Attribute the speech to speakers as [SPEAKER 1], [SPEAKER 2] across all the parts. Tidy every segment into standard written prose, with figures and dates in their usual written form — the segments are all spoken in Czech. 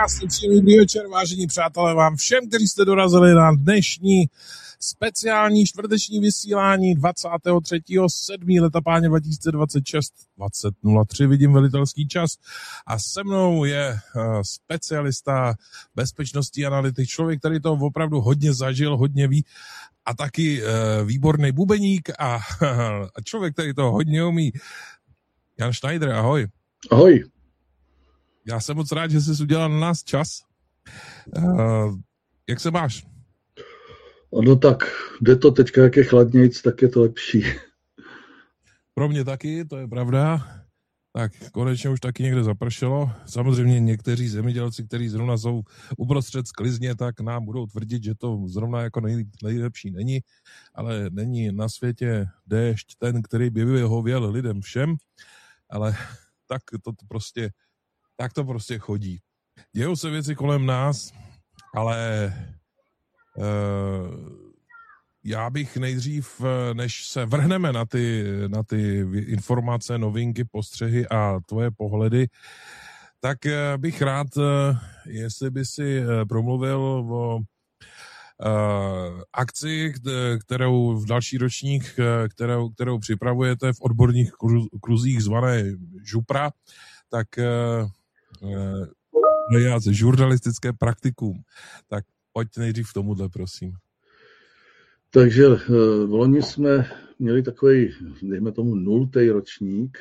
[SPEAKER 1] Krásný příjemný večer, vážení přátelé, vám všem, kteří jste dorazili na dnešní speciální čtvrteční vysílání 23.7. leta páně 2026, 20.03, vidím velitelský čas a se mnou je specialista bezpečnostní analytik, člověk, který to opravdu hodně zažil, hodně ví a taky výborný bubeník a člověk, který to hodně umí. Jan Schneider, ahoj.
[SPEAKER 2] Ahoj.
[SPEAKER 1] Já jsem moc rád, že jsi udělal na nás čas. Jak se máš?
[SPEAKER 2] No tak, jde to teďka, jak je chladnějc, tak je to lepší.
[SPEAKER 1] Pro mě taky, to je pravda. Tak konečně už taky někde zapršelo. Samozřejmě někteří zemědělci, kteří zrovna jsou uprostřed sklizně, tak nám budou tvrdit, že to zrovna jako nejlepší není, ale není na světě déšť ten, který by vyhověl lidem všem, ale tak to prostě chodí. Dějou se věci kolem nás, ale já bych nejdřív, než se vrhneme na ty informace, novinky, postřehy a tvoje pohledy, tak bych rád, jestli by si promluvil o akci, kterou v další ročník, kterou připravujete v odborných kruzích zvané Župra, tak žurnalistické praktikum. Tak pojď nejdřív k tomuhle, prosím.
[SPEAKER 2] Takže v loni jsme měli takový, dejme tomu, 0. ročník.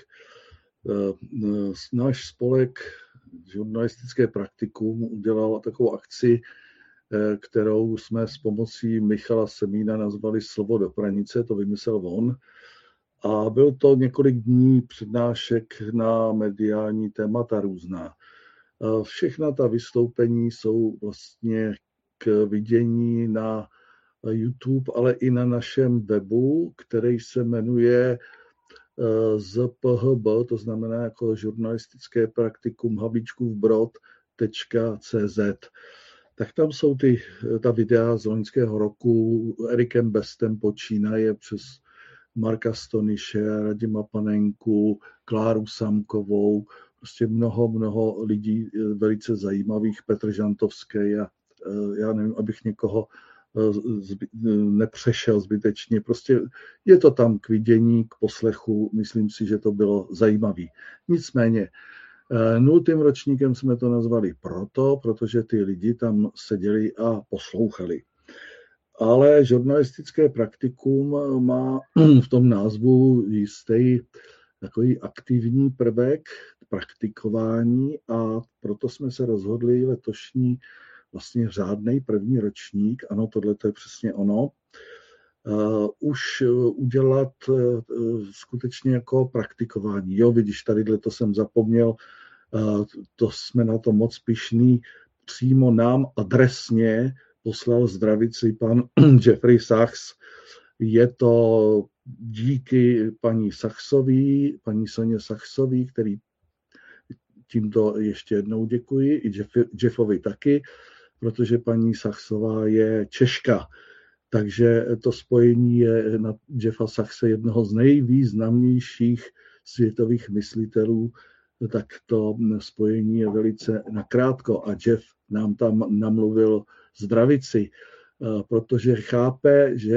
[SPEAKER 2] Náš spolek žurnalistické praktikum udělal takovou akci, kterou jsme s pomocí Michala Semína nazvali Slovo do pranice, to vymyslel on. A byl to několik dní přednášek na mediální témata různá. Všechna ta vystoupení jsou vlastně k vidění na YouTube, ale i na našem webu, který se jmenuje ZPHB, to znamená jako žurnalistické praktikum Havlíčkůvbrod.cz. Tak tam jsou ta videa z loňského roku, Erikem Bestem počínaje přes Marka Stonyše, Radima Panenku, Kláru Samkovou, prostě mnoho lidí velice zajímavých, Petr Žantovský a já nevím, abych někoho nepřešel zbytečně. Prostě je to tam k vidění, k poslechu, myslím si, že to bylo zajímavé. Nicméně 0. ročníkem jsme to nazvali protože ty lidi tam seděli a poslouchali. Ale žurnalistické praktikum má v tom názvu jistý takový aktivní prvek praktikování a proto jsme se rozhodli letošní vlastně řádnej první ročník, ano, tohle to je přesně ono, už udělat skutečně jako praktikování. Jo, vidíš, tadyhle to jsem zapomněl, to jsme na to moc pyšný, přímo nám adresně poslal zdravici pan Jeffrey Sachs. Je to díky paní Sachsový, paní Soně Sachsový, který tímto ještě jednou děkuji, i Jeffovi taky, protože paní Sachsová je Češka. Takže to spojení je na Jeffa Sachse, jednoho z nejvýznamnějších světových myslitelů, tak to spojení je velice nakrátko a Jeff nám tam namluvil zdravici, protože chápe, že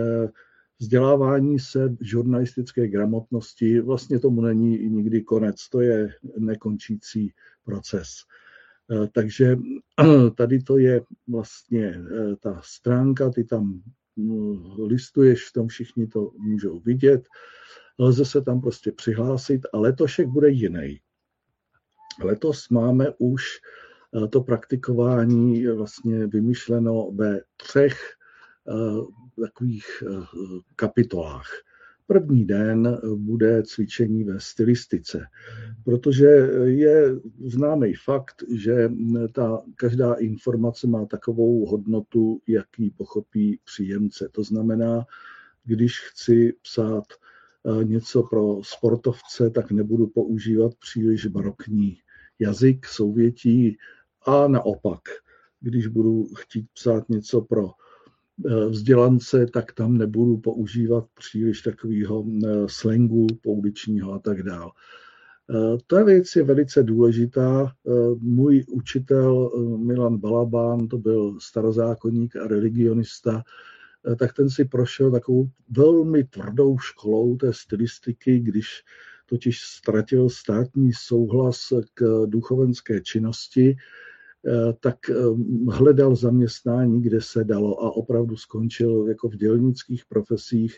[SPEAKER 2] vzdělávání se žurnalistické gramotnosti vlastně tomu není nikdy konec, to je nekončící proces. Takže tady to je vlastně ta stránka, ty tam listuješ, v tom všichni to můžou vidět, lze se tam prostě přihlásit a letošek bude jiný. Letos máme už to praktikování vlastně vymyšleno ve 3 takových kapitolách. První den bude cvičení ve stylistice, protože je známý fakt, že každá informace má takovou hodnotu, jaký pochopí příjemce. To znamená, když chci psát něco pro sportovce, tak nebudu používat příliš barokní jazyk, souvětí a naopak. Když budu chtít psát něco pro vzdělance, tak tam nebudu používat příliš takového slangu pouličního a tak dále. Ta věc je velice důležitá. Můj učitel Milan Balabán, to byl starozákonník a religionista, tak ten si prošel takovou velmi tvrdou školou té stylistiky, když totiž ztratil státní souhlas k duchovenské činnosti, tak hledal zaměstnání, kde se dalo a opravdu skončil jako v dělnických profesích.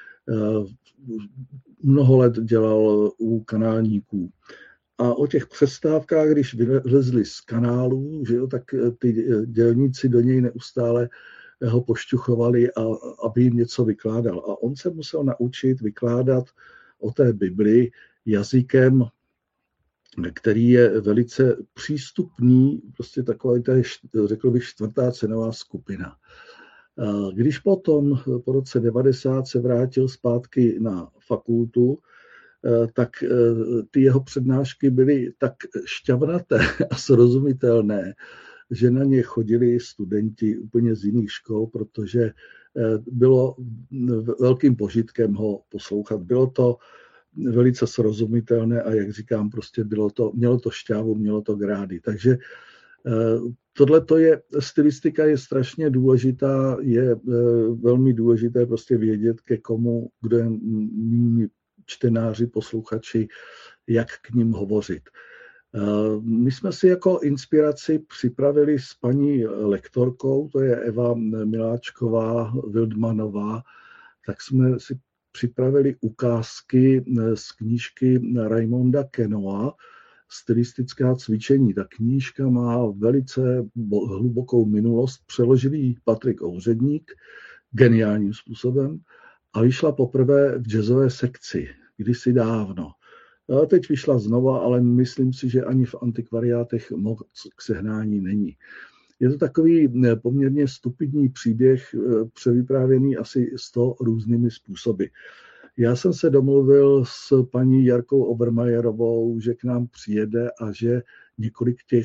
[SPEAKER 2] Mnoho let dělal u kanálníků. A o těch přestávkách, když vylezli z kanálů, že jo, tak ty dělníci do něj neustále ho pošťuchovali, aby jim něco vykládal. A on se musel naučit vykládat o té Bibli jazykem, který je velice přístupný, prostě taková, řekl bych, čtvrtá cenová skupina. Když potom po roce 90 se vrátil zpátky na fakultu, tak ty jeho přednášky byly tak šťavnaté a srozumitelné, že na ně chodili studenti úplně z jiných škol, protože bylo velkým požitkem ho poslouchat. Bylo to velice srozumitelné a jak říkám, prostě mělo to šťávu, mělo to grády. Takže tohleto stylistika je strašně důležitá, je velmi důležité prostě vědět, ke komu, kdo je mými čtenáři, posluchači, jak k ním hovořit. My jsme si jako inspiraci připravili s paní lektorkou, to je Eva Miláčková Wildmanová, tak jsme si připravili ukázky z knížky Raimonda Queneaua Stylistická cvičení. Ta knížka má velice hlubokou minulost, přeložil ji Patrik Ouředník geniálním způsobem a vyšla poprvé v jazzové sekci, kdysi dávno. A teď vyšla znova, ale myslím si, že ani v antikvariátech moc k sehnání není. Je to takový poměrně stupidní příběh, převyprávěný asi 100 různými způsoby. Já jsem se domluvil s paní Jarkou Obermajerovou, že k nám přijede a že několik těch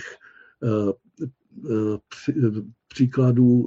[SPEAKER 2] příkladů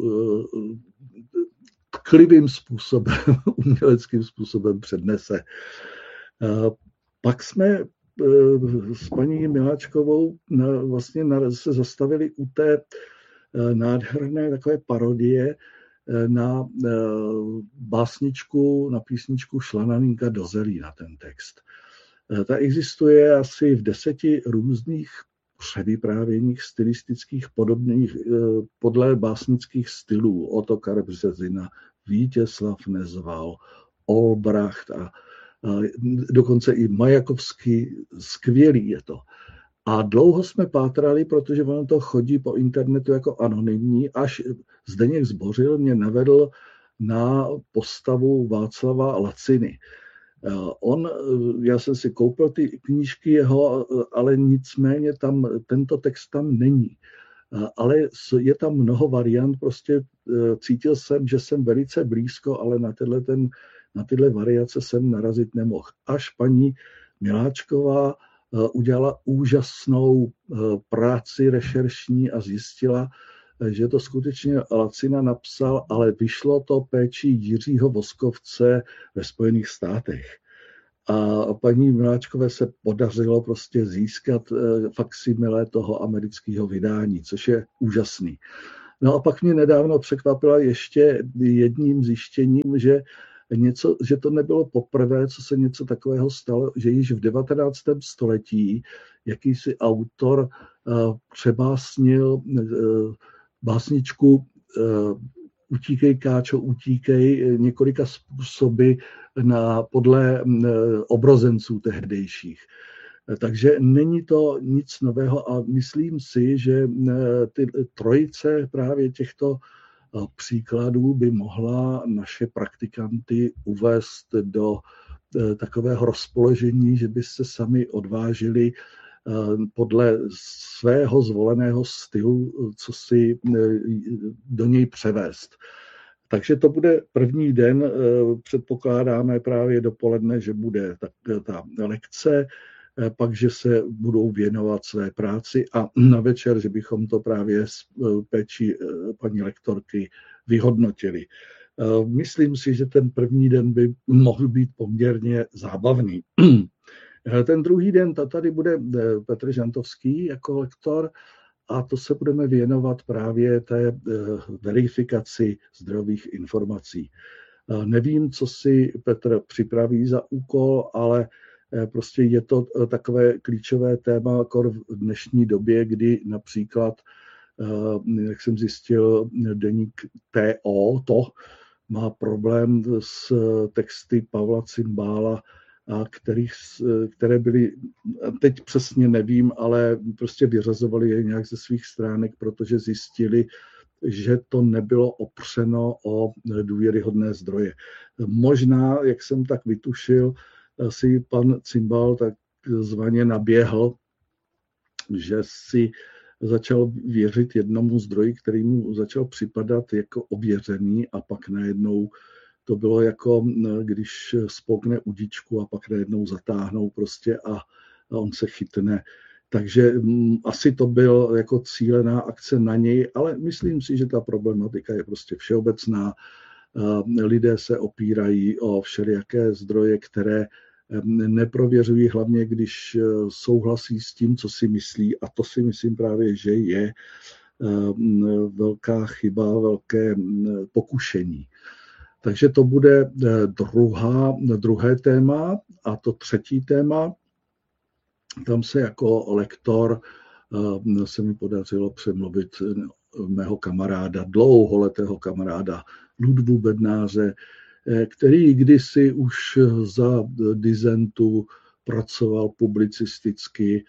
[SPEAKER 2] tklivým způsobem, uměleckým způsobem přednese. Pak jsme s paní Miláčkovou vlastně se zastavili u té nádherné takové parodie na básničku, na písničku Šlananinka do zelí, na ten text. Ta existuje asi v 10 různých převyprávěních stylistických podobných podle básnických stylů. Ottokar Březina, Vítězslav Nezval, Olbracht a dokonce i Majakovský, skvělý je to. A dlouho jsme pátrali, protože ono to chodí po internetu jako anonymní, až Zdeněk Zbořil mě navedl na postavu Václava Laciny. Já jsem si koupil ty knížky jeho, ale nicméně tento text tam není. Ale je tam mnoho variant, prostě cítil jsem, že jsem velice blízko, ale na tyhle variace jsem narazit nemohl. Až paní Miláčková udělala úžasnou práci rešeršní a zjistila, že to skutečně Lacina napsal, ale vyšlo to péčí Jiřího Voskovce ve Spojených státech. A paní Miláčkové se podařilo prostě získat faksimile toho amerického vydání, což je úžasný. No a pak mě nedávno překvapila ještě jedním zjištěním, že to nebylo poprvé, co se něco takového stalo, že již v 19. století jakýsi autor přebásnil básničku Utíkej, Káčo, utíkej několika způsoby podle obrozenců tehdejších. Takže není to nic nového a myslím si, že ty trojice právě těchto příkladů by mohla naše praktikanty uvést do takového rozpoložení, že by se sami odvážili podle svého zvoleného stylu, co si do něj převést. Takže to bude první den, předpokládáme právě dopoledne, že bude ta lekce, pak, že se budou věnovat své práci a na večer, že bychom to právě s péčí paní lektorky vyhodnotili. Myslím si, že ten první den by mohl být poměrně zábavný. Ten druhý den tady bude Petr Žantovský jako lektor a to se budeme věnovat právě té verifikaci zdrojových informací. Nevím, co si Petr připraví za úkol, ale prostě je to takové klíčové téma v dnešní době, kdy například, jak jsem zjistil, deník TO, má problém s texty Pavla Cimbála, které byly, teď přesně nevím, ale prostě vyřazovali je nějak ze svých stránek, protože zjistili, že to nebylo opřeno o důvěryhodné zdroje. Možná, jak jsem tak vytušil, si pan Cimbal takzvaně naběhl, že si začal věřit jednomu zdroji, který mu začal připadat jako ověřený a pak najednou to bylo jako, když spolkne udičku a pak najednou zatáhnou prostě a on se chytne. Takže asi to byl jako cílená akce na něj, ale myslím si, že ta problematika je prostě všeobecná. Lidé se opírají o všelijaké zdroje, které neprověřují, hlavně když souhlasí s tím, co si myslí, a to si myslím právě, že je velká chyba, velké pokušení. Takže to bude druhé téma a to třetí téma. Tam se jako lektor se mi podařilo přemluvit mého kamaráda, dlouholetého kamaráda Ludvu Bednáře, který kdysi už za disentu pracoval publicisticky,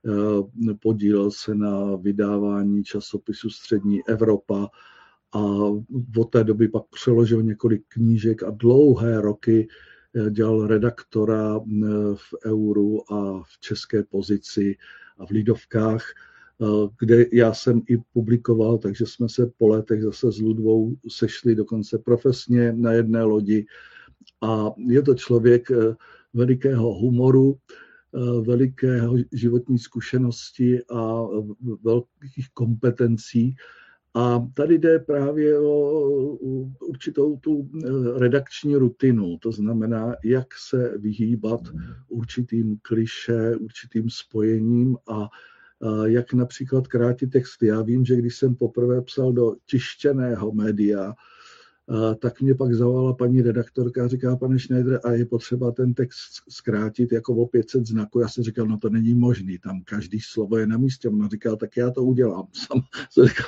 [SPEAKER 2] podílel se na vydávání časopisu Střední Evropa a od té doby pak přeložil několik knížek a dlouhé roky dělal redaktora v Euru a v České pozici a v Lidovkách, kde já jsem i publikoval, takže jsme se po letech zase s Ludvou sešli dokonce profesně na jedné lodi. A je to člověk velikého humoru, velikého životní zkušenosti a velkých kompetencí. A tady jde právě o určitou tu redakční rutinu, to znamená, jak se vyhýbat určitým klišé, určitým spojením a jak například krátit texty. Já vím, že když jsem poprvé psal do tištěného média, tak mě pak zavolala paní redaktorka a říká, pane Schneider, a je potřeba ten text zkrátit jako o 500 znaků. Já jsem říkal, no to není možný, tam každý slovo je na místě. Ona říkala, tak já to udělám sám. Jsem říkal,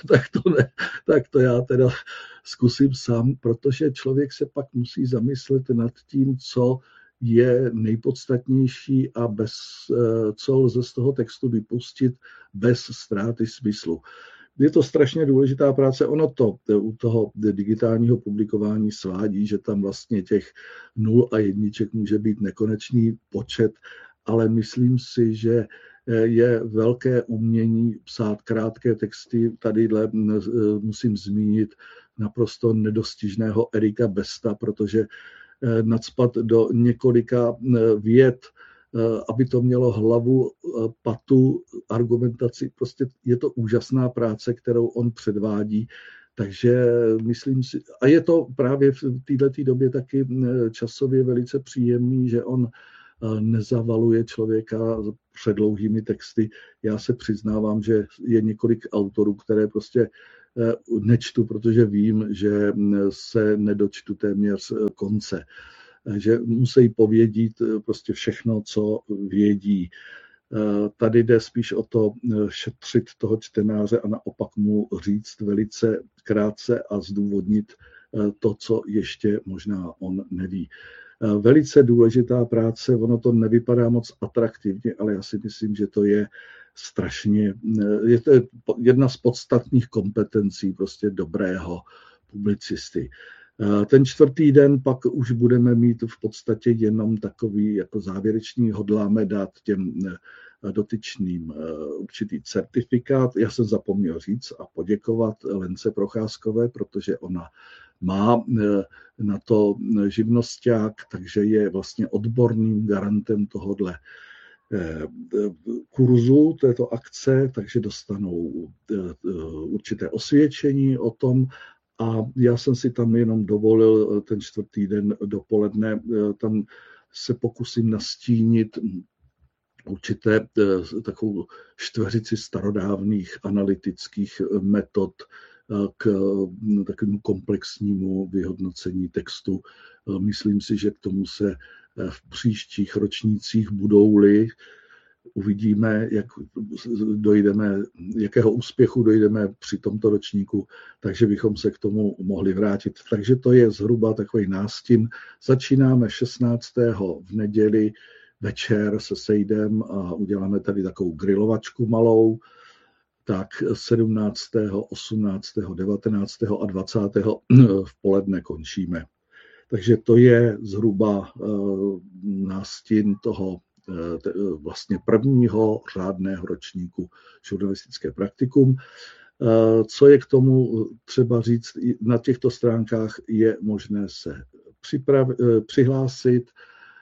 [SPEAKER 2] tak to já teda zkusím sám, protože člověk se pak musí zamyslet nad tím, co je nejpodstatnější a co lze z toho textu vypustit bez ztráty smyslu. Je to strašně důležitá práce. Ono to u toho digitálního publikování svádí, že tam vlastně těch 0 a 1 může být nekonečný počet, ale myslím si, že je velké umění psát krátké texty. Tadyhle musím zmínit naprosto nedostižného Erika Besta, protože nacpat do několika vět, aby to mělo hlavu, patu, argumentaci. Prostě je to úžasná práce, kterou on předvádí. Takže myslím si, a je to právě v této době taky časově velice příjemný, že on nezavaluje člověka předlouhými texty. Já se přiznávám, že je několik autorů, které prostě nečtu, protože vím, že se nedočtu téměř konce. Že musí povědět prostě všechno, co vědí. Tady jde spíš o to šetřit toho čtenáře a naopak mu říct velice krátce a zdůvodnit to, co ještě možná on neví. Velice důležitá práce, ono to nevypadá moc atraktivně, ale já si myslím, že to je strašně, je to jedna z podstatných kompetencí prostě dobrého publicisty. Ten čtvrtý den pak už budeme mít v podstatě jenom takový jako závěrečný, hodláme dát těm dotyčným určitý certifikát. Já jsem zapomněl říct a poděkovat Lence Procházkové, protože ona má na to živnosťák, takže je vlastně odborným garantem tohodle kurzu této akce, takže dostanou určité osvědčení o tom. A já jsem si tam jenom dovolil ten čtvrtý den dopoledne, tam se pokusím nastínit určité takovou čtveřici starodávných analytických metod k takovému komplexnímu vyhodnocení textu. Myslím si, že k tomu se v příštích ročnících budou-li, uvidíme, jakého úspěchu dojdeme při tomto ročníku, takže bychom se k tomu mohli vrátit. Takže to je zhruba takový nástin. Začínáme 16. v neděli večer se sejdem a uděláme tady takovou grilovačku malou, tak 17., 18., 19. a 20. v poledne končíme. Takže to je zhruba nástin toho vlastně prvního řádného ročníku žurnalistické praktikum. Co je k tomu třeba říct, na těchto stránkách je možné se přihlásit.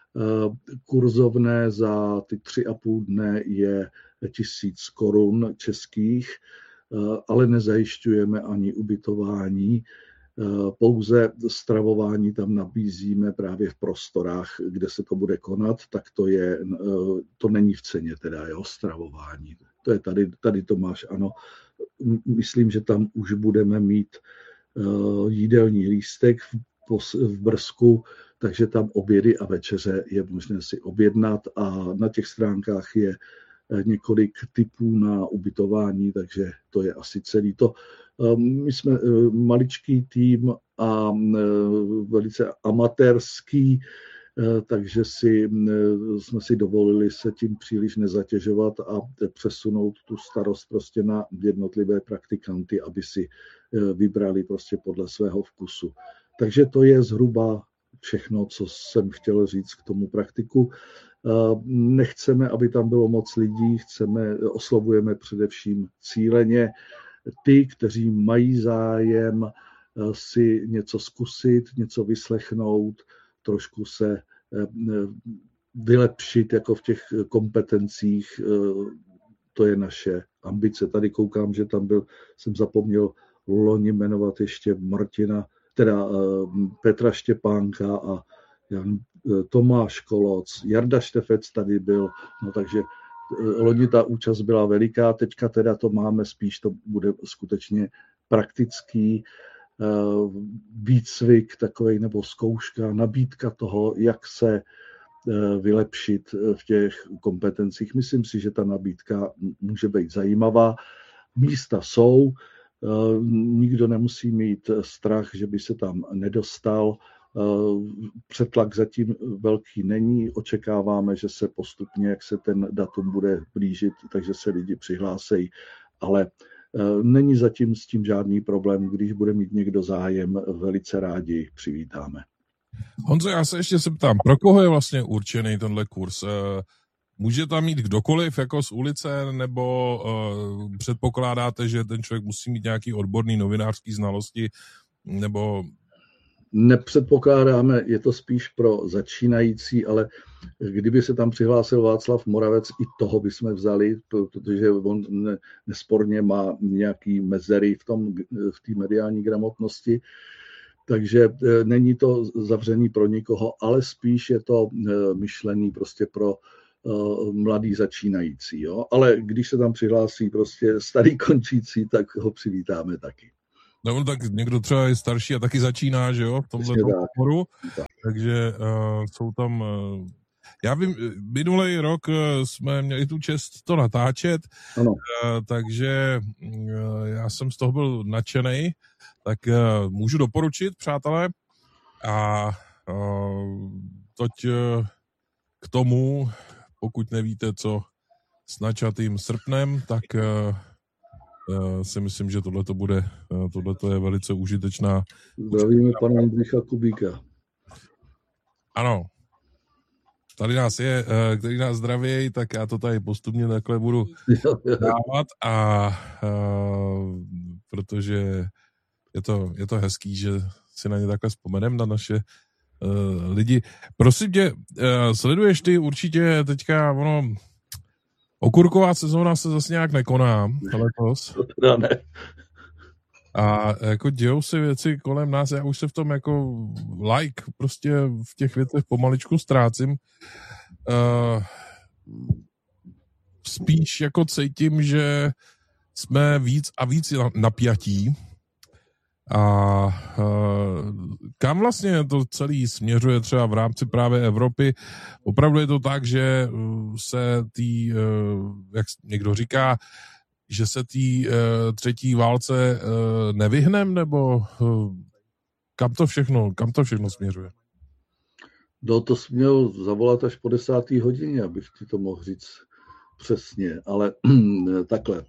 [SPEAKER 2] Kurzovné za ty 3,5 dne je 1000 korun českých, ale nezajišťujeme ani ubytování, pouze stravování tam nabízíme právě v prostorách, kde se to bude konat, tak to není v ceně teda, jo, stravování. To je tady to máš, ano. Myslím, že tam už budeme mít jídelní lístek v Brzku, takže tam obědy a večeře je možné si objednat a na těch stránkách je několik typů na ubytování, takže to je asi celý to. My jsme maličký tým a velice amatérský, takže jsme si dovolili se tím příliš nezatěžovat a přesunout tu starost prostě na jednotlivé praktikanty, aby si vybrali prostě podle svého vkusu. Takže to je zhruba všechno, co jsem chtěl říct k tomu praktiku. Nechceme, aby tam bylo moc lidí, oslovujeme především cíleně ty, kteří mají zájem si něco zkusit, něco vyslechnout, trošku se vylepšit jako v těch kompetencích. To je naše ambice. Tady koukám, že tam jsem zapomněl loni jmenovat ještě Petra Štěpánka a Tomáš Koloc, Jarda Štefec tady byl, no takže loni ta účast byla veliká, teďka teda to máme spíš, to bude skutečně praktický výcvik takovej nebo zkouška, nabídka toho, jak se vylepšit v těch kompetencích. Myslím si, že ta nabídka může být zajímavá. Místa jsou, nikdo nemusí mít strach, že by se tam nedostal. Přetlak zatím velký není, očekáváme, že se postupně, jak se ten datum bude blížit, takže se lidi přihlásejí, ale není zatím s tím žádný problém, když bude mít někdo zájem, velice rádi přivítáme.
[SPEAKER 1] Honzo, já se ještě zeptám, pro koho je vlastně určený tenhle kurz? Může tam mít kdokoliv jako z ulice, nebo předpokládáte, že ten člověk musí mít nějaký odborný novinářský znalosti, nebo...
[SPEAKER 2] Nepředpokládáme, je to spíš pro začínající, ale kdyby se tam přihlásil Václav Moravec, i toho bychom vzali, protože on nesporně má nějaký mezery v té mediální gramotnosti, takže není to zavřený pro nikoho, ale spíš je to myšlený prostě pro mladý začínající. Jo? Ale když se tam přihlásí prostě starý končící, tak ho přivítáme taky.
[SPEAKER 1] No tak někdo třeba je starší a taky začíná, že jo, v tomhle oboru, takže jsou tam, já vím, minulý rok jsme měli tu čest to natáčet, takže já jsem z toho byl nadšenej, tak můžu doporučit, přátelé, a toť k tomu, pokud nevíte, co s načatým srpnem, tak si myslím, že tohleto je velice užitečná.
[SPEAKER 2] Zdravíme pana Jindřicha Kubíka.
[SPEAKER 1] Ano. Tady nás je, který nás zdraví, tak já to tady postupně takhle budu dávat protože je to hezký, že si na ně takhle vzpomenem, na naše lidi. Prosím tě, sleduješ ty určitě teďka, okurková sezóna se zase nějak nekoná letos.
[SPEAKER 2] To ne.
[SPEAKER 1] A jako dějou se věci kolem nás, já už se v tom jako prostě v těch věcech pomaličku ztrácím. spíš jako cítím, že jsme víc a víc napjatí. A kam vlastně to celý směřuje třeba v rámci právě Evropy? Opravdu je to tak, že se jak někdo říká, že se třetí válce nevyhnem, nebo kam to všechno směřuje?
[SPEAKER 2] No, to jsi měl zavolat až po 10. hodině, abych ti to mohl říct přesně, ale takhle.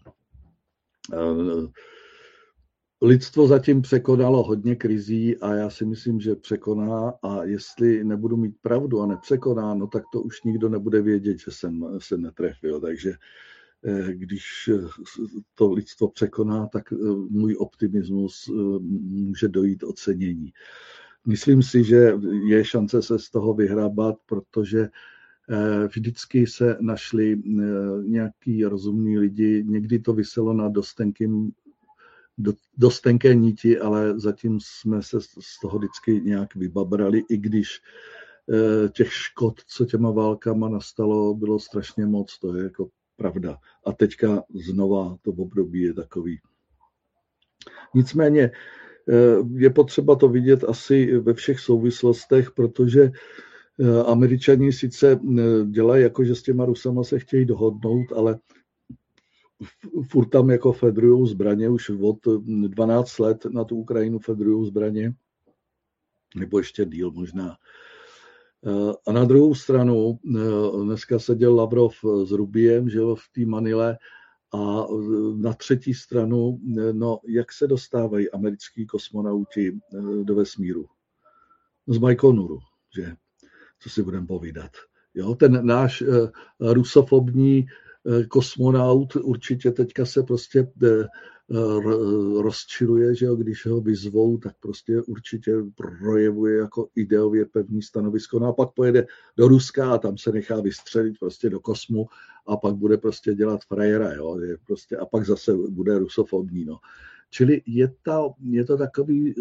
[SPEAKER 2] Lidstvo zatím překonalo hodně krizí a já si myslím, že překoná, a jestli nebudu mít pravdu a nepřekoná, no tak to už nikdo nebude vědět, že jsem se netrefil. Takže když to lidstvo překoná, tak můj optimismus může dojít ocenění. Myslím si, že je šance se z toho vyhrabat, protože vždycky se našli nějaký rozumní lidi, někdy to viselo na dost tenké niti, ale zatím jsme se z toho vždycky nějak vybabrali, i když těch škod, co těma válkama nastalo, bylo strašně moc, to je jako pravda. A teďka znova to období je takový. Nicméně je potřeba to vidět asi ve všech souvislostech, protože Američani sice dělají jako, že s těma Rusama se chtějí dohodnout, ale furt tam jako fedrujou zbraně, už od 12 let na tu Ukrajinu fedrujou zbraně, nebo ještě díl možná. A na druhou stranu, dneska seděl Lavrov s Rubiem, že v té Manile, a na třetí stranu, no, jak se dostávají američtí kosmonauti do vesmíru? Z Bajkonuru, že? Co si budeme povídat. Jo, ten náš rusofobní kosmonaut určitě teďka se prostě rozčiluje, že jo, když ho vyzvou, tak prostě určitě projevuje jako ideově pevný stanovisko. No a pak pojede do Ruska a tam se nechá vystřelit prostě do kosmu a pak bude prostě dělat frajera, jo, prostě, a pak zase bude rusofobní, no. Čili je to takový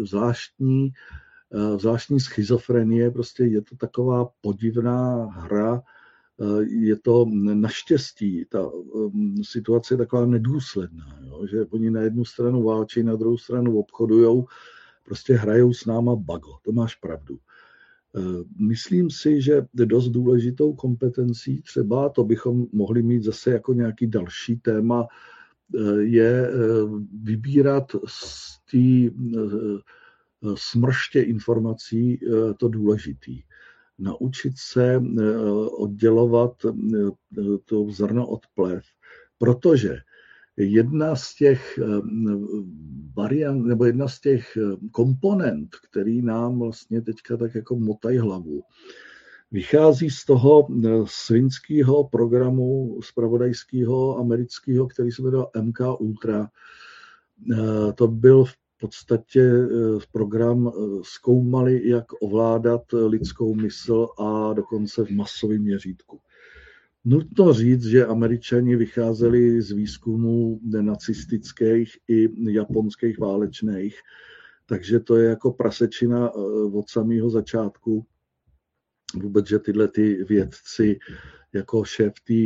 [SPEAKER 2] zvláštní schizofrenie, prostě je to taková podivná hra. Je to naštěstí, ta situace je taková nedůsledná, jo? Že oni na jednu stranu válčí, na druhou stranu obchodujou, prostě hrajou s náma bago, to máš pravdu. Myslím si, že dost důležitou kompetencí třeba, to bychom mohli mít zase jako nějaký další téma, je vybírat z té smrště informací to důležitý. Naučit se oddělovat to zrno od plev, protože jedna z těch variant, nebo jedna z těch komponent, který nám vlastně teďka tak jako motají hlavu, vychází z toho svinského programu zpravodajského amerického, který se jmenoval MK Ultra. To byl v podstatě program, zkoumali, jak ovládat lidskou mysl, a dokonce v masovém měřítku. Nutno říct, že Američani vycházeli z výzkumů nacistických i japonských válečných, takže to je jako prasečina od samého začátku. Vůbec, že tyhle ty vědci jako šéf té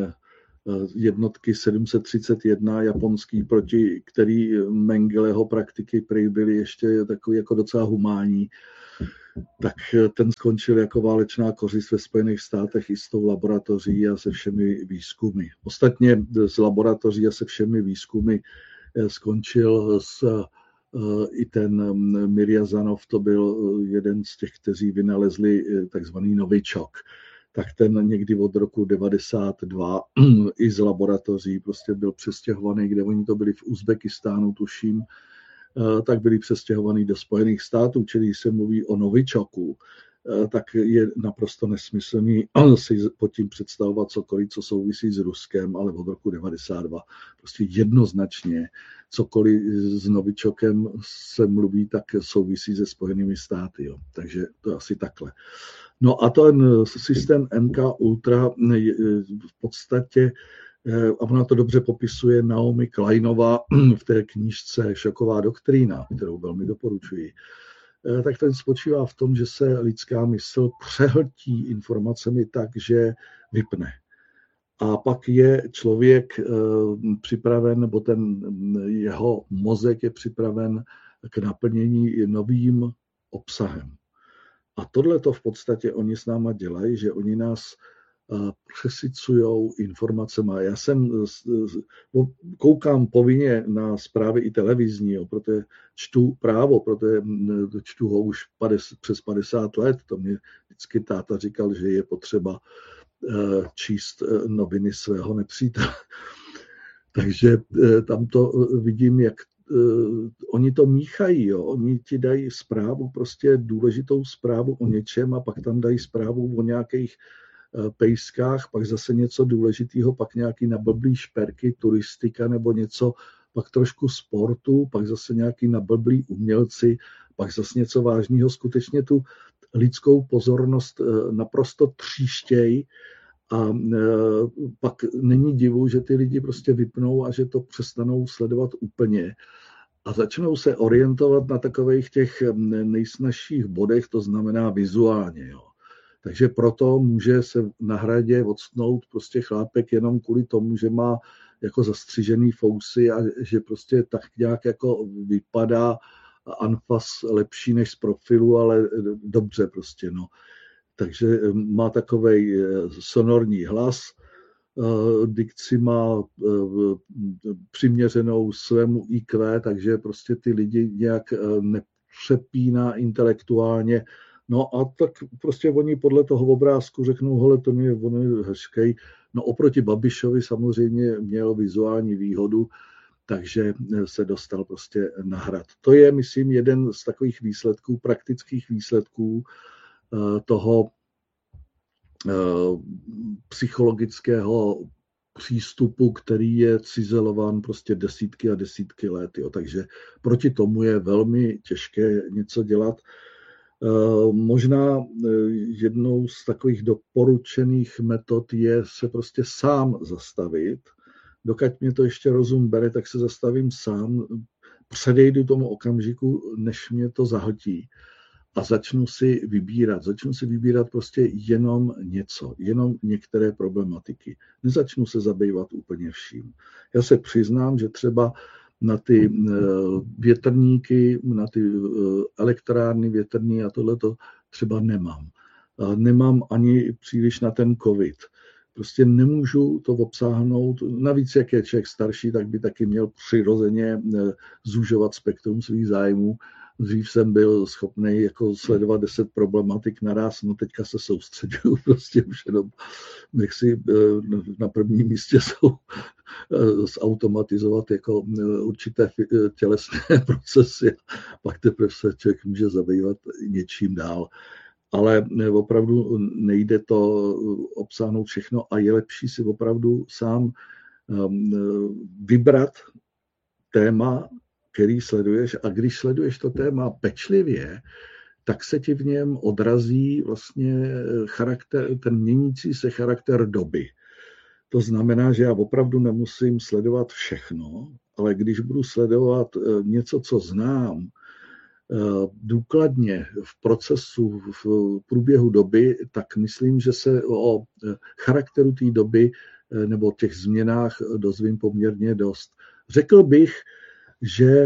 [SPEAKER 2] jednotky 731 japonský, proti který Mengeleho praktiky prý byly ještě takový jako docela humánní, tak ten skončil jako válečná kořist ve Spojených státech i s tou laboratoří a se všemi výzkumy. Ostatně z laboratoří a se všemi výzkumy skončil i ten Mirjazanov, to byl jeden z těch, kteří vynalezli takzvaný novičok. Tak ten někdy od roku 92 i z laboratoří prostě byl přestěhovaný, kde oni to byli v Uzbekistánu, tuším, tak byli přestěhovaný do Spojených států, čili se mluví o novičoku, tak je naprosto nesmyslný si pod tím představovat cokoliv, co souvisí s Ruskem, ale od roku 92 prostě jednoznačně cokoliv s novičokem se mluví, tak souvisí se Spojenými státy. Jo. Takže to je asi takhle. No a ten systém MK Ultra v podstatě, a ona to dobře popisuje Naomi Kleinová v té knížce Šoková doktrína, kterou velmi doporučuji, tak ten spočívá v tom, že se lidská mysl přehltí informacemi tak, že vypne. a pak je člověk připraven, nebo ten jeho mozek je připraven k naplnění novým obsahem. A tohle to v podstatě oni s náma dělají, že oni nás přesycujou informacemi. Já koukám povinně na zprávy i televizní, protože čtu právo, protože čtu ho už přes 50 let. To mě vždycky táta říkal, že je potřeba číst noviny svého nepřítele. Takže tam to vidím, jak oni to míchají, jo. Oni ti dají zprávu, prostě důležitou zprávu o něčem a pak tam dají zprávu o nějakých pejskách, pak zase něco důležitého, pak nějaký nablblý šperky, turistika nebo něco, pak trošku sportu, pak zase nějaký nablblý umělci, pak zase něco vážného. Skutečně tu lidskou pozornost naprosto tříštějí a pak není divu, že ty lidi prostě vypnou a že to přestanou sledovat úplně a začnou se orientovat na takových těch nejsnažších bodech, to znamená vizuálně. Jo. Takže proto může se na hradě odstnout prostě chlápek jenom kvůli tomu, že má jako zastřižený fousy a že prostě tak nějak jako vypadá anfas lepší než z profilu, ale dobře prostě, no. Takže má takovej sonorní hlas, dikci má přiměřenou svému IQ, takže prostě ty lidi nějak nepřepíná intelektuálně. No a tak prostě oni podle toho obrázku řeknou, hele, to je hezký. No oproti Babišovi samozřejmě měl vizuální výhodu, takže se dostal prostě na hrad. To je, myslím, jeden z takových výsledků, praktických výsledků toho psychologického přístupu, který je cizelován prostě desítky a desítky let. Jo. Takže proti tomu je velmi těžké něco dělat. Možná jednou z takových doporučených metod je se prostě sám zastavit. Dokud mě to ještě rozum bere, tak se zastavím sám, předejdu tomu okamžiku, než mě to zahltí. A začnu si vybírat prostě jenom něco, jenom některé problematiky. Nezačnu se zabývat úplně vším. Já se přiznám, že třeba na ty větrníky, na ty elektrárny větrní a tohleto třeba nemám. Nemám ani příliš na ten covid. Prostě nemůžu to obsáhnout. Navíc, jak je člověk starší, tak by taky měl přirozeně zúžovat spektrum svých zájmů. Dřív jsem byl schopný jako sledovat 10 problematik naraz, no teďka se soustředuju prostě už jenom, nechci na prvním místě jsou zautomatizovat jako určité tělesné procesy, pak teprve se člověk může zabývat něčím dál. Ale opravdu nejde to obsáhnout všechno a je lepší si opravdu sám vybrat téma, který sleduješ, a když sleduješ to téma pečlivě, tak se ti v něm odrazí vlastně ten měnící se charakter doby. To znamená, že já opravdu nemusím sledovat všechno, ale když budu sledovat něco, co znám, důkladně v procesu, v průběhu doby, tak myslím, že se o charakteru té doby nebo těch změnách dozvím poměrně dost. Řekl bych, že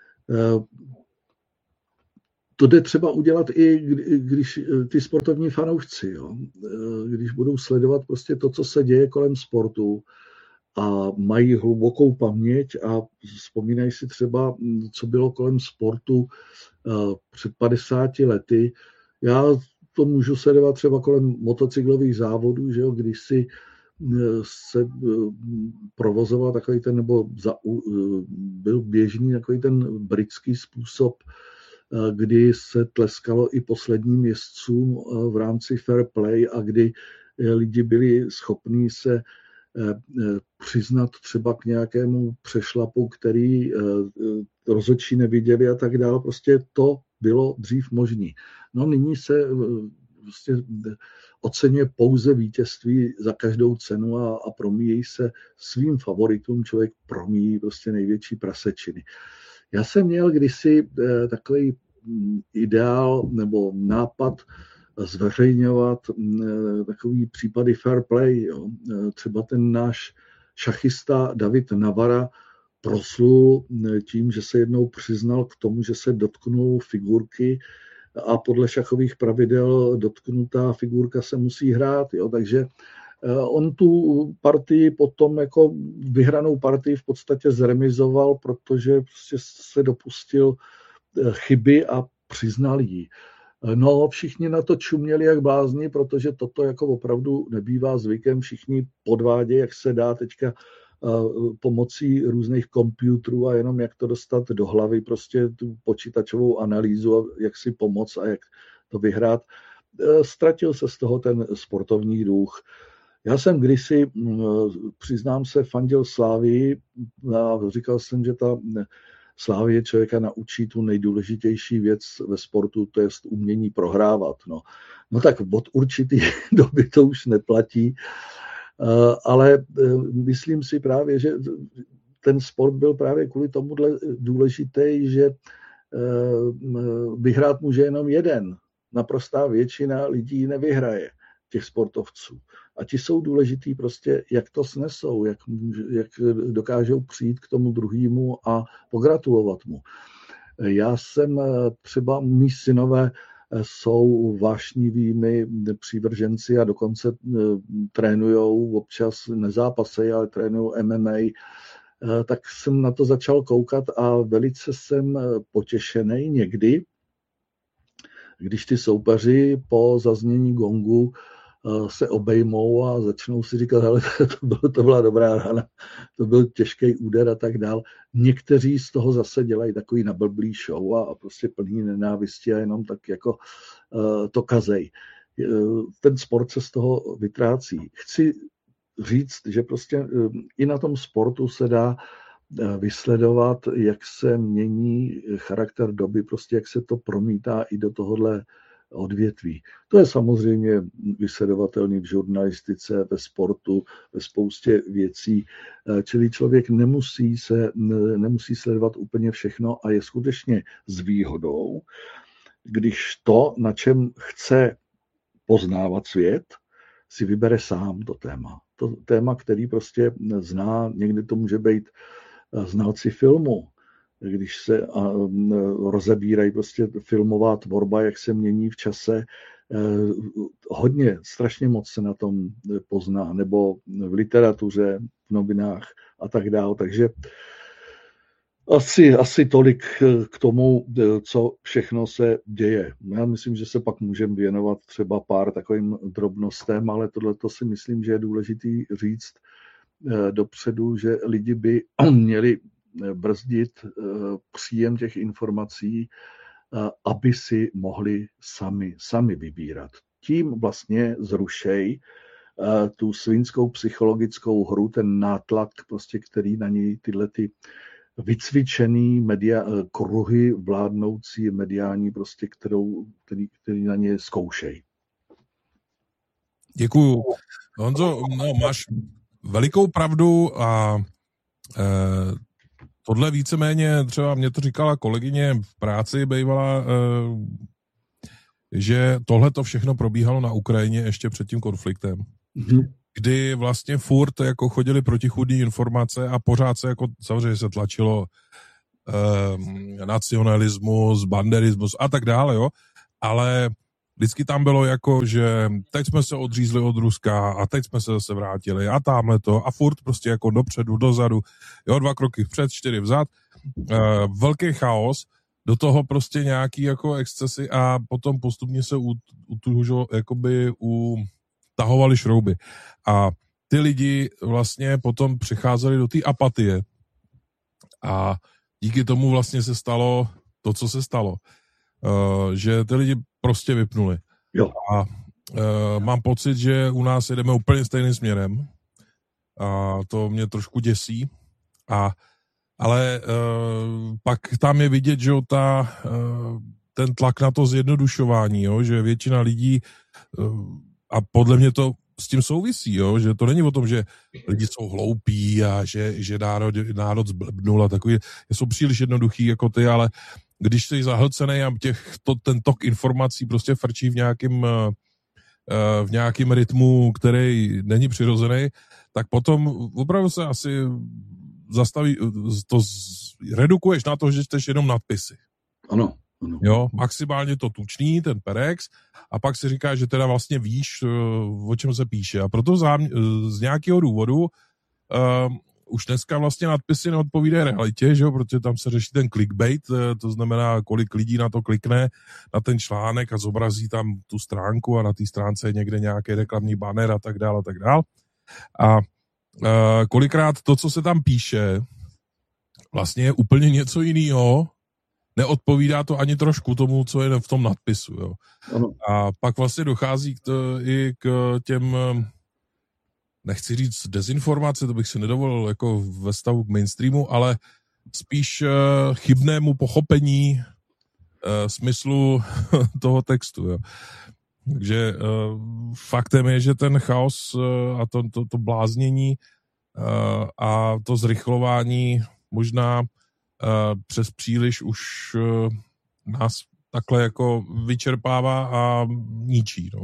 [SPEAKER 2] to jde třeba udělat i když ty sportovní fanoušci, jo? Když budou sledovat prostě to, co se děje kolem sportu a mají hlubokou paměť a vzpomínají si třeba, co bylo kolem sportu před 50 lety. Já to můžu sledovat třeba kolem motocyklových závodů, že jo? Když si se provozoval takový ten, nebo byl běžný takový ten britský způsob, kdy se tleskalo i posledním jezdcům v rámci fair play a kdy lidi byli schopní se přiznat třeba k nějakému přešlapu, který rozhodčí neviděli a tak dále. Prostě to bylo dřív možné. No nyní se prostě oceňuje pouze vítězství za každou cenu a promíjí se svým favoritům, člověk promíjí prostě největší prasečiny. Já jsem měl kdysi takový ideál nebo nápad zveřejňovat takový případy fair play. Jo. Třeba ten náš šachista David Navara proslul tím, že se jednou přiznal k tomu, že se dotknul figurky a podle šachových pravidel dotknutá figurka se musí hrát. Jo. Takže on tu partii potom jako vyhranou partii v podstatě zremizoval, protože prostě se dopustil chyby a přiznal ji. No, všichni na to čuměli jak blázni, protože toto jako opravdu nebývá zvykem. Všichni podvádějí, jak se dá teďka pomocí různých počítačů a jenom jak to dostat do hlavy, prostě tu počítačovou analýzu a jak si pomoct a jak to vyhrát. Ztratil se z toho ten sportovní duch. Já jsem kdysi, přiznám se, fandil Slávii a říkal jsem, že ta Slávie člověka naučí tu nejdůležitější věc ve sportu, to je umění prohrávat. No tak od určitý doby to už neplatí, ale myslím si právě, že ten sport byl právě kvůli tomuhle důležitý, že vyhrát může jenom jeden. Naprostá většina lidí nevyhraje, těch sportovců. A ti jsou důležitý prostě, jak to snesou, jak dokážou přijít k tomu druhému a pogratulovat mu. Já jsem třeba, mý synové jsou vášnivými přívrženci a dokonce trénujou, občas nezápasejí, ale trénujou MMA, tak jsem na to začal koukat a velice jsem potěšený někdy, když ty soupeři po zaznění gongu se obejmou a začnou si říkat, hele, to byla dobrá rána, to byl těžký úder a tak dál. Někteří z toho zase dělají takový nablblý show a prostě plný nenávisti a jenom tak jako to kazej. Ten sport se z toho vytrácí. Chci říct, že prostě i na tom sportu se dá vysledovat, jak se mění charakter doby, prostě jak se to promítá i do tohohle odvětví. To je samozřejmě vysledovatelný v žurnalistice, ve sportu, ve spoustě věcí, čili člověk nemusí sledovat úplně všechno a je skutečně s výhodou, když to, na čem chce poznávat svět, si vybere sám to téma. To téma, který prostě zná, někdy to může být znalci filmu, když se rozebírají prostě filmová tvorba, jak se mění v čase, hodně, strašně moc se na tom pozná, nebo v literatuře, v novinách a tak dále. Takže asi tolik k tomu, co všechno se děje. Já myslím, že se pak můžeme věnovat třeba pár takovým drobnostem, ale tohleto si myslím, že je důležitý říct dopředu, že lidi by měli brzdit příjem těch informací, aby si mohli sami vybírat. Tím vlastně zrušej tu svinskou psychologickou hru, ten nátlak, prostě, který na něj tyhle ty vycvičený kruhy vládnoucí mediální, prostě, který na ně zkoušejí.
[SPEAKER 1] Děkuju. Honzo, máš velikou pravdu a tohle víceméně, třeba mě to říkala kolegyně v práci bývala, že tohle to všechno probíhalo na Ukrajině ještě před tím konfliktem. Kdy vlastně furt jako chodili protichůdné informace a pořád se jako samozřejmě se tlačilo nacionalismus, banderismus a tak dále, jo, ale vždycky tam bylo jako, že teď jsme se odřízli od Ruska a teď jsme se zase vrátili a tamhle to a furt prostě jako dopředu, dozadu, jo, 2 kroky vpřed, 4 vzad, velký chaos, do toho prostě nějaký jako excesy a potom postupně se utahovali šrouby. A ty lidi vlastně potom přicházeli do té apatie a díky tomu vlastně se stalo to, co se stalo. Že ty lidi prostě vypnuli.
[SPEAKER 2] Jo.
[SPEAKER 1] A mám pocit, že u nás jedeme úplně stejným směrem a to mě trošku děsí. Ale pak tam je vidět, že ten tlak na to zjednodušování, jo, že většina lidí a podle mě to s tím souvisí, jo, že to není o tom, že lidi jsou hloupí a že národ zblbnul a takový, jsou příliš jednoduchý jako ty, ale když jsi zahlcený a ten tok informací prostě frčí v nějakém rytmu, který není přirozený, tak potom opravdu se asi zastaví, redukuješ na to, že čteš jenom nadpisy.
[SPEAKER 2] Ano.
[SPEAKER 1] Jo, maximálně to tučný, ten perex, a pak si říká, že teda vlastně víš, o čem se píše. A proto z nějakého důvodu už dneska vlastně nadpisy neodpovídají realitě, že jo, protože tam se řeší ten clickbait, to znamená, kolik lidí na to klikne, na ten článek a zobrazí tam tu stránku a na té stránce je někde nějaký reklamní banner a tak dál a tak dál. A kolikrát to, co se tam píše, vlastně je úplně něco jiného, neodpovídá to ani trošku tomu, co je v tom nadpisu. Jo. A pak vlastně dochází i k těm, nechci říct dezinformace, to bych si nedovolil jako ve stavu k mainstreamu, ale spíš chybnému pochopení smyslu toho textu. Jo. Takže faktem je, že ten chaos a to bláznění a to zrychlování možná přes příliš už nás takhle jako vyčerpává a ničí. No.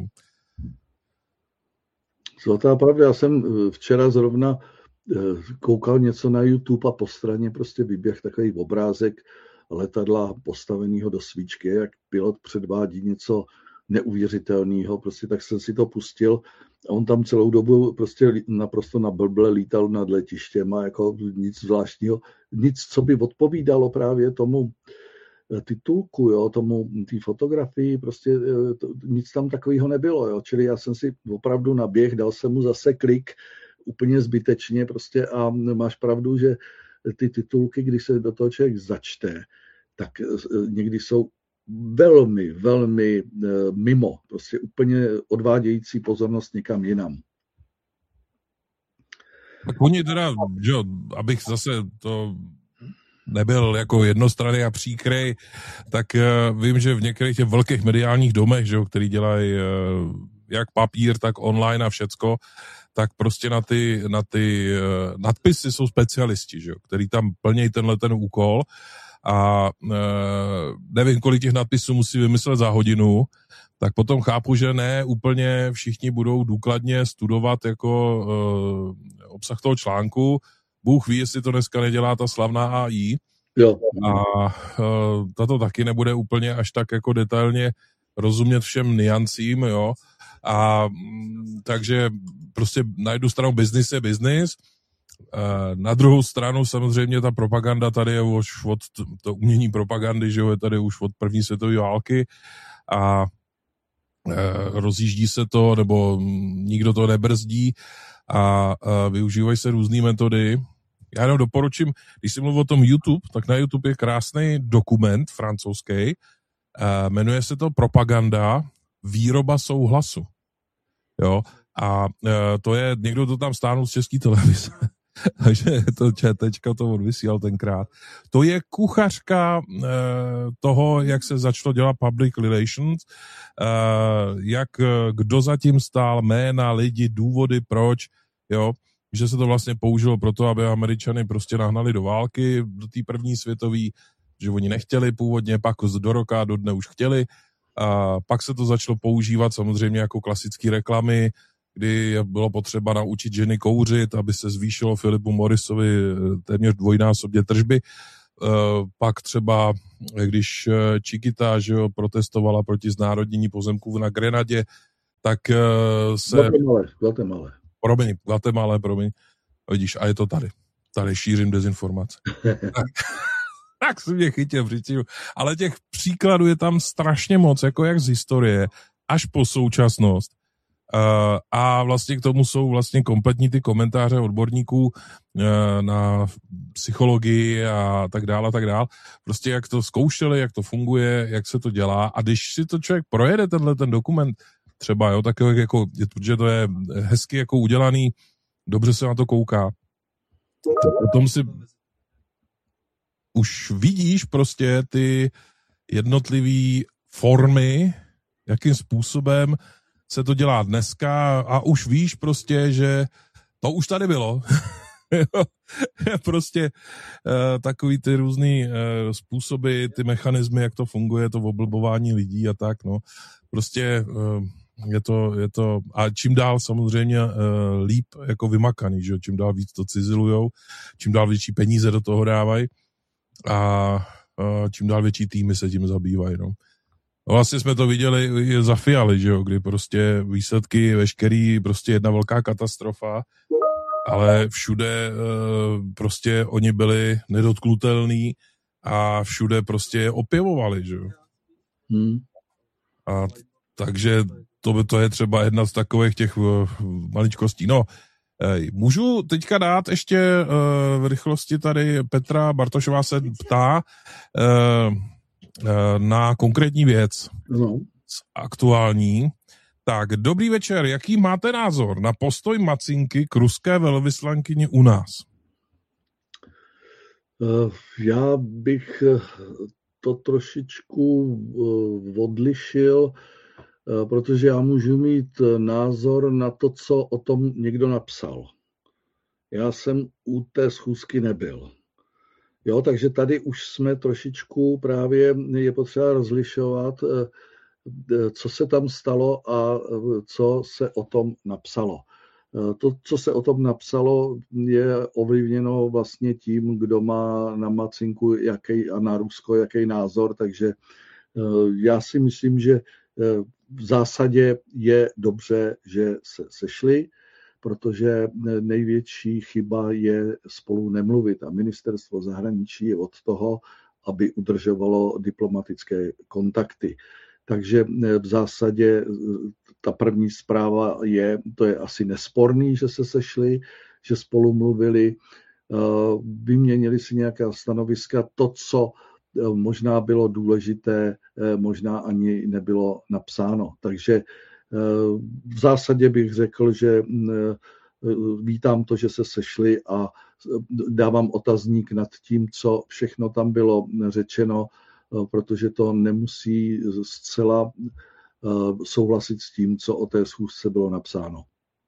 [SPEAKER 2] Zlatá pravda, já jsem včera zrovna koukal něco na YouTube a po straně prostě vyběh takový obrázek letadla postaveného do svíčky, jak pilot předvádí něco neuvěřitelného, prostě tak jsem si to pustil a on tam celou dobu prostě naprosto na blble lítal nad letištěm a jako nic zvláštního, nic, co by odpovídalo právě tomu titulku, jo, té fotografii, prostě nic tam takového nebylo, jo, čili já jsem si opravdu naběh, dal jsem mu zase klik úplně zbytečně prostě a máš pravdu, že ty titulky, když se do toho člověk začte, tak někdy jsou velmi, velmi mimo, prostě úplně odvádějící pozornost někam jinam.
[SPEAKER 1] Tak oni teda, že abych zase to nebyl jako jednostranný a příkrej, tak vím, že v některých těch velkých mediálních domech, že, který dělají jak papír, tak online a všecko, tak prostě na ty nadpisy jsou specialisti, že, který tam plnějí ten úkol a nevím, kolik těch nadpisů musí vymyslet za hodinu, tak potom chápu, že ne úplně všichni budou důkladně studovat jako obsah toho článku. Bůh ví, jestli to dneska nedělá ta slavná AI.
[SPEAKER 2] Jo.
[SPEAKER 1] A tato taky nebude úplně až tak jako detailně rozumět všem niancím, jo. A takže prostě na jednu stranu business je business, na druhou stranu samozřejmě ta propaganda tady je už od to umění propagandy, že jo, je tady už od první světové války a rozjíždí se to, nebo nikdo to nebrzdí a využívají se různé metody. Já jenom doporučím, když si mluvil o tom YouTube, tak na YouTube je krásný dokument francouzský, jmenuje se to Propaganda, výroba souhlasu. Jo, a to je, někdo to tam stáhnul z České televize, takže to ČTčka to odvysílal tenkrát. To je kuchařka toho, jak se začalo dělat public relations, jak kdo zatím stál, jména, lidi, důvody, proč, jo, že se to vlastně použilo proto, aby Američany prostě nahnali do války, do té první světové, že oni nechtěli původně, pak do roka, do dne už chtěli, a pak se to začalo používat samozřejmě jako klasické reklamy, kdy bylo potřeba naučit ženy kouřit, aby se zvýšilo Philipu Morrisovi téměř dvojnásobně tržby. Pak třeba, když Chiquita, že jo, protestovala proti znárodnění pozemků na Grenadě, tak se... Guatemala, promiň. Vidíš, a je to tady. Tady šířím dezinformace. Tak se mě chytil v řiči. Ale těch příkladů je tam strašně moc, jako jak z historie, až po současnost. A vlastně k tomu jsou vlastně kompletní ty komentáře odborníků na psychologii a tak dále, a tak dále. Prostě jak to zkoušeli, jak to funguje, jak se to dělá. A když si to člověk projede, ten dokument, třeba, jo, tak jako, protože to je hezky jako udělaný, dobře se na to kouká. Potom si už vidíš prostě ty jednotlivé formy, jakým způsobem se to dělá dneska a už víš prostě, že to už tady bylo. Prostě takový ty různý způsoby, ty mechanismy, jak to funguje, to oblbování lidí a tak, no. Prostě je to a čím dál samozřejmě líp jako vymakaný, že jo, čím dál víc to cizelujou, čím dál větší peníze do toho dávají a čím dál větší týmy se tím zabývají, no. Vlastně jsme to viděli za Fialy, že jo, kdy prostě výsledky veškerý, prostě jedna velká katastrofa, ale všude prostě oni byli nedotknutelní a všude prostě opěvovali, že jo. A takže to je třeba jedna z takových těch maličkostí. No, můžu teďka dát ještě v rychlosti tady Petra Bartošová se ptá na konkrétní věc.
[SPEAKER 2] No.
[SPEAKER 1] Aktuální. Tak, dobrý večer. Jaký máte názor na postoj Macinky k ruské velvyslankyni u nás?
[SPEAKER 2] Já bych to trošičku odlišil, protože já můžu mít názor na to, co o tom někdo napsal. Já jsem u té schůzky nebyl. Jo, takže tady už jsme trošičku právě, je potřeba rozlišovat, co se tam stalo a co se o tom napsalo. To, co se o tom napsalo, je ovlivněno vlastně tím, kdo má na Macinku a na Rusko jaký názor, takže já si myslím, že v zásadě je dobře, že se sešli, protože největší chyba je spolu nemluvit a ministerstvo zahraničí je od toho, aby udržovalo diplomatické kontakty. Takže v zásadě ta první zpráva to je asi nesporný, že se sešli, že spolu mluvili, vyměnili si nějaká stanoviska, to, co možná bylo důležité, možná ani nebylo napsáno. Takže v zásadě bych řekl, že vítám to, že se sešli a dávám otazník nad tím, co všechno tam bylo řečeno, protože to nemusí zcela souhlasit s tím, co o té schůzce bylo napsáno.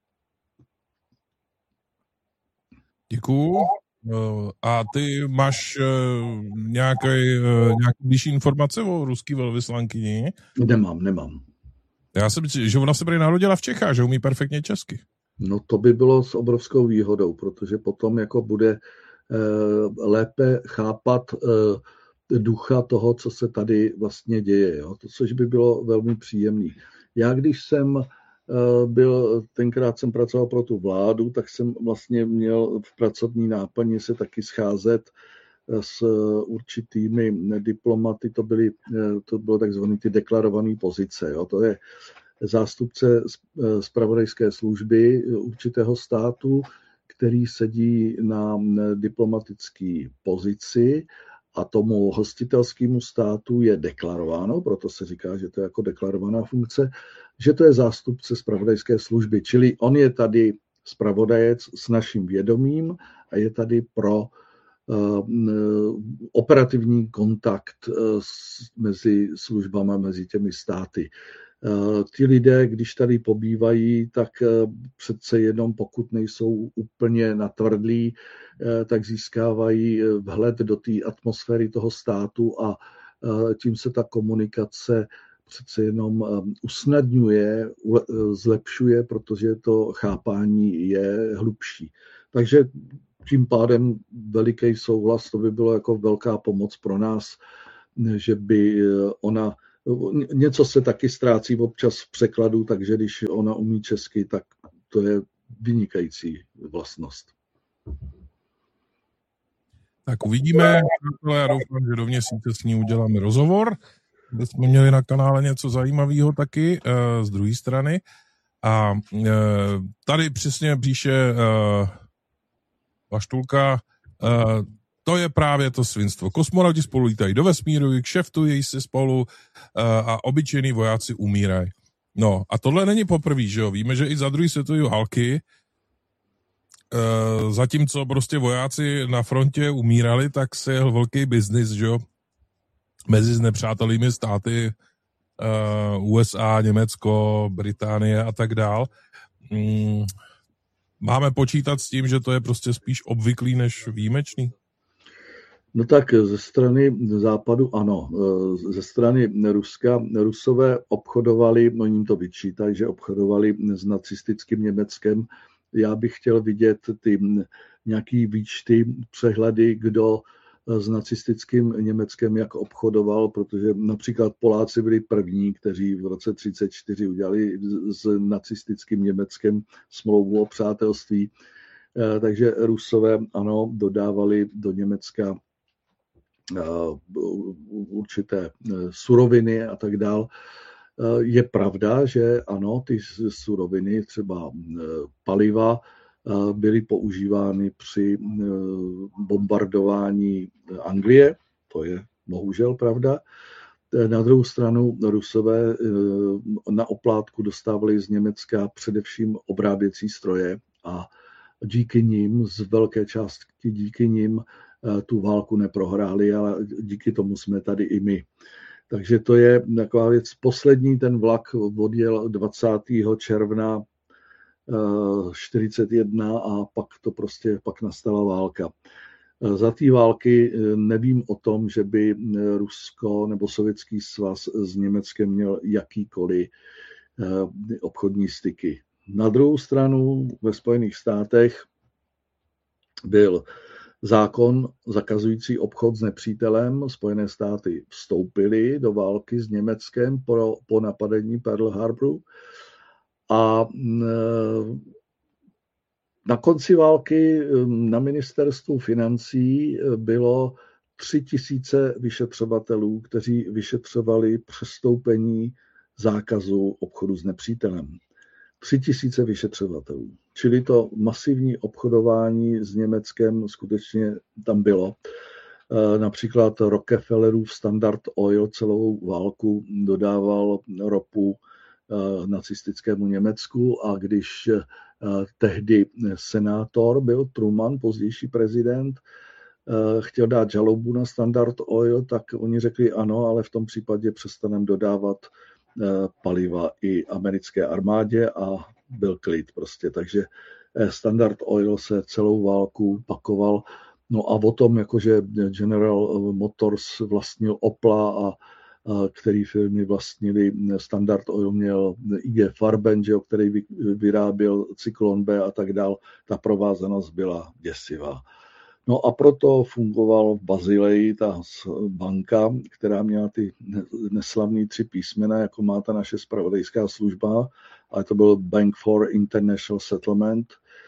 [SPEAKER 1] Děkuju. A ty máš nějaké blížší informace o ruský velvyslankyni?
[SPEAKER 2] Nemám.
[SPEAKER 1] Já jsem myslel, že ona se prý narodila v Čechách, že umí perfektně česky.
[SPEAKER 2] No to by bylo s obrovskou výhodou, protože potom jako bude lépe chápat ducha toho, co se tady vlastně děje. Jo? Což by bylo velmi příjemný. Já když jsem tenkrát jsem pracoval pro tu vládu, tak jsem vlastně měl v pracovní náplni se taky scházet s určitými diplomaty, to bylo takzvané ty deklarované pozice. Jo? To je zástupce zpravodajské služby určitého státu, který sedí na diplomatické pozici a tomu hostitelskému státu je deklarováno, proto se říká, že to je jako deklarovaná funkce, že to je zástupce zpravodajské služby, čili on je tady zpravodajec s naším vědomím a je tady pro operativní kontakt mezi službami, mezi těmi státy. Ti lidé, když tady pobývají, tak přece jenom pokud nejsou úplně natvrdlí, tak získávají vhled do té atmosféry toho státu a tím se ta komunikace přece jenom usnadňuje, zlepšuje, protože to chápání je hlubší. Takže tím pádem veliký souhlas, to by bylo jako velká pomoc pro nás, že by ona něco se taky ztrácí občas v překladu, takže když ona umí česky, tak to je vynikající vlastnost.
[SPEAKER 1] Tak uvidíme, já doufám, že do měsíce s ní uděláme rozhovor, kde jsme měli na kanále něco zajímavého taky z druhé strany. A tady přesně píše Vaštulka, to je právě to svinstvo. Kosmonauti spolu lítají do vesmíru, kšeftují si spolu a obyčejní vojáci umírají. No a tohle není poprvé, že jo? Víme, že i za druhé světové války, zatímco prostě vojáci na frontě umírali, tak se jel velký biznis, že jo? Mezi znepřátelými státy USA, Německo, Británie a tak dál. Máme počítat s tím, že to je prostě spíš obvyklý než výjimečný?
[SPEAKER 2] No tak ze strany západu ano, ze strany Ruska, Rusové obchodovali, no jim to vyčítají, že obchodovali s nacistickým Německem. Já bych chtěl vidět ty nějaký výčty, přehledy, kdo s nacistickým Německem jak obchodoval, protože například Poláci byli první, kteří v roce 1934 udělali s nacistickým Německem smlouvu o přátelství. Takže Rusové ano, dodávali do Německa určité suroviny a tak dál. Je pravda, že ano, ty suroviny, třeba paliva, byly používány při bombardování Anglie, to je bohužel pravda. Na druhou stranu Rusové na oplátku dostávali z Německa především obráběcí stroje a díky nim, z velké částky díky nim, tu válku neprohráli, ale díky tomu jsme tady i my. Takže to je taková věc. Poslední ten vlak odjel 20. června 1941 a pak nastala válka. Za té války nevím o tom, že by Rusko nebo Sovětský svaz s Německem měl jakýkoliv obchodní styky. Na druhou stranu ve Spojených státech byl zákon zakazující obchod s nepřítelem. Spojené státy vstoupily do války s Německem po napadení Pearl Harboru a na konci války na ministerstvu financí bylo 3000 vyšetřovatelů, kteří vyšetřovali přestoupení zákazu obchodu s nepřítelem. 3000 vyšetřovatelů. Čili to masivní obchodování s Německem skutečně tam bylo. Například Rockefellerův Standard Oil celou válku dodával ropu nacistickému Německu a když tehdy senátor byl Truman, pozdější prezident, chtěl dát žalobu na Standard Oil, tak oni řekli ano, ale v tom případě přestaneme dodávat paliva i americké armádě a byl klid prostě. Takže Standard Oil se celou válku pakoval. No a o tom, jakože General Motors vlastnil Opla a který firmy vlastnili, Standard Oil měl IG Farben, který vyráběl Cyklon B a tak dál, ta provázanost byla děsivá. No a proto fungoval v Bazileji ta banka, která měla ty neslavný 3 písmena, jako má ta naše zpravodajská služba, ale to byl Bank for International Settlement,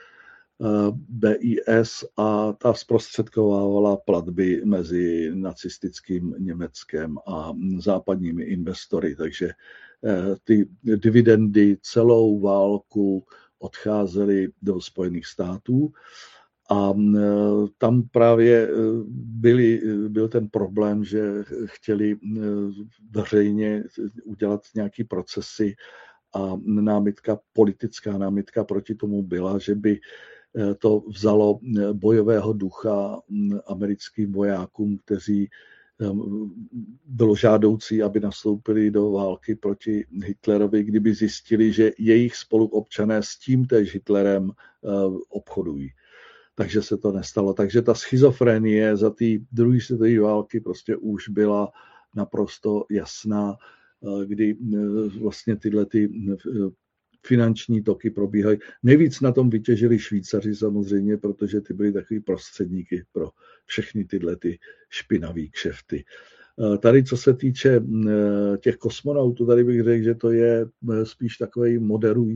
[SPEAKER 2] BIS, a ta zprostředkovávala platby mezi nacistickým Německem a západními investory. Takže ty dividendy celou válku odcházely do Spojených států. A tam právě byl ten problém, že chtěli veřejně udělat nějaký procesy a politická námitka proti tomu byla, že by to vzalo bojového ducha americkým vojákům, kteří bylo žádoucí, aby nastoupili do války proti Hitlerovi, kdyby zjistili, že jejich spoluobčané s tímtéž Hitlerem obchodují. Takže se to nestalo. Takže ta schizofrenie za té druhé světové války prostě už byla naprosto jasná, kdy vlastně tyhle finanční toky probíhají. Nejvíc na tom vytěžili Švýcaři samozřejmě, protože ty byly takový prostředníky pro všechny tyhle špinavý kšefty. Tady, co se týče těch kosmonautů, tady bych řekl, že to je spíš takový moderující